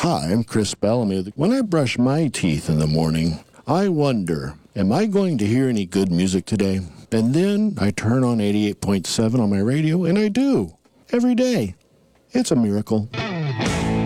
Hi, I'm Chris Bellamy. When I brush my teeth in the morning, I wonder, am I going to hear any good music today? And then I turn on 88.7 on my radio, and I do. Every day. It's a miracle.